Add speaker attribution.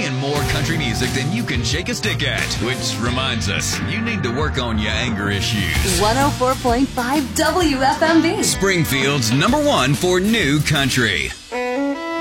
Speaker 1: playing more country music than you can shake a stick at. Which reminds us, you need to work on your anger issues.
Speaker 2: 104.5 WFMB.
Speaker 1: Springfield's #1 for new country.